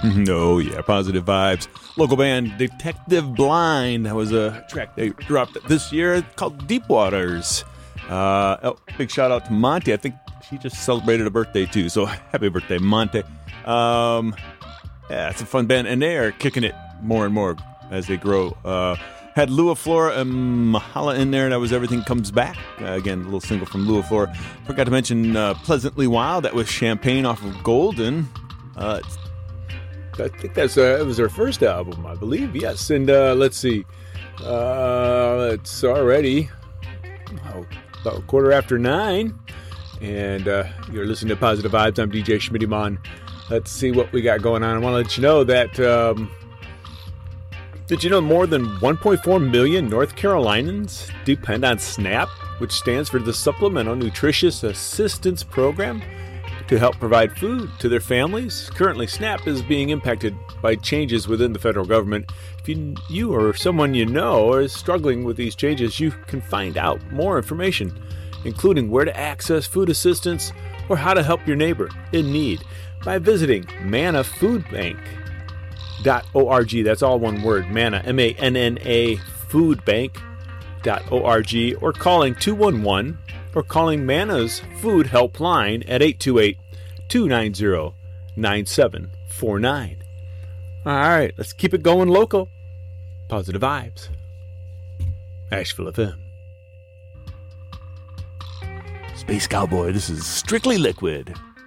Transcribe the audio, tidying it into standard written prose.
Oh, yeah, Positive Vibes. Local band Detective Blind. That was a track they dropped this year called Deep Waters. Big shout out to Monty. I think she just celebrated a birthday too, so happy birthday, Monty. Yeah, it's a fun band, and they are kicking it more and more as they grow. Had Lua Flora and Mahala in there. That was Everything Comes Back. Again, a little single from Lua Flora. Forgot to mention Pleasantly Wild. That was Champagne off of Golden. I think it was their first album, I believe. Yes, and let's see. It's already about 9:15, and you're listening to Positive Vibes. I'm DJ Schmitty-Mon. Let's see what we got going on. I want to let you know that did you know more than 1.4 million North Carolinians depend on SNAP, which stands for the Supplemental Nutritious Assistance Program, to help provide food to their families? Currently, SNAP is being impacted by changes within the federal government. If you or someone you know is struggling with these changes, you can find out more information, including where to access food assistance or how to help your neighbor in need, by visiting MANNA Foodbank.org. That's all one word, MANNA, M-A-N-N-A, foodbank.org, or calling 211, or calling Manna's Food Helpline at 828-290-9749. All right, let's keep it going local. Positive Vibes. Asheville FM. Space Cowboy, this is Strictly Liquid.